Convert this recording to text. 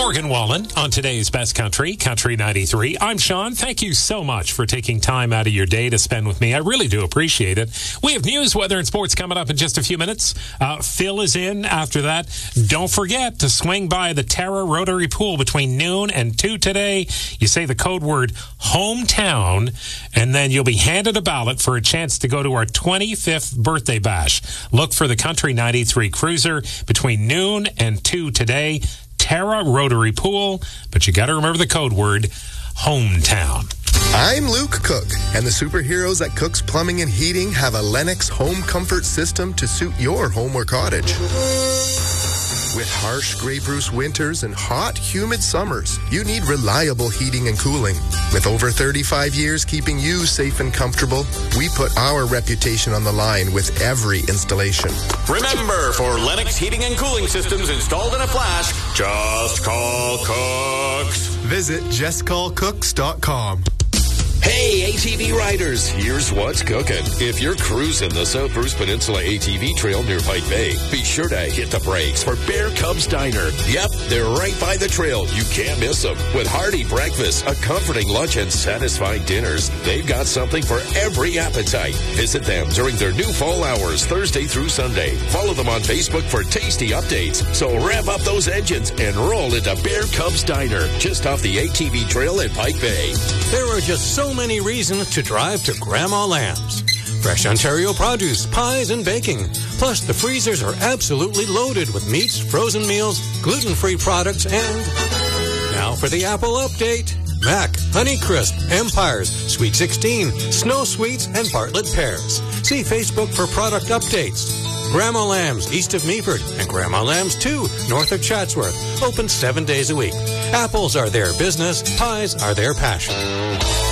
Morgan Wallen on today's Best Country, Country 93. I'm Sean. Thank you so much for taking time out of your day to spend with me. I really do appreciate it. We have news, weather, and sports coming up in just a few minutes. Phil is in after that. Don't forget to swing by the Terra Rotary Pool between noon and 2 today. You say the code word hometown, and then you'll be handed a ballot for a chance to go to our 25th birthday bash. Look for the Country 93 Cruiser between noon and 2 today. Terra Rotary Pool, but you got to remember the code word, hometown. I'm Luke Cook, and the superheroes at Cook's Plumbing and Heating have a Lennox home comfort system to suit your home or cottage. With harsh Grey Bruce winters and hot, humid summers, you need reliable heating and cooling. With over 35 years keeping you safe and comfortable, we put our reputation on the line with every installation. Remember, for Lennox heating and cooling systems installed in a flash, just call Cooks. Visit justcallcooks.com. Hey, ATV riders, here's what's cooking. If you're cruising the South Bruce Peninsula ATV Trail near Pike Bay, be sure to hit the brakes for Bear Cubs Diner. Yep, they're right by the trail. You can't miss them. With hearty breakfast, a comforting lunch, and satisfying dinners, they've got something for every appetite. Visit them during their new fall hours, Thursday through Sunday. Follow them on Facebook for tasty updates. So rev up those engines and roll into Bear Cubs Diner, just off the ATV Trail at Pike Bay. There are just so many reasons to drive to Grandma Lamb's. Fresh Ontario produce, pies, and baking. Plus, the freezers are absolutely loaded with meats, frozen meals, gluten-free products, and... Now for the Apple update. Mac, Honeycrisp, Empires, Sweet 16, Snow Sweets, and Bartlett Pears. See Facebook for product updates. Grandma Lamb's, east of Meaford, and Grandma Lamb's 2, north of Chatsworth. Open 7 days a week. Apples are their business. Pies are their passion.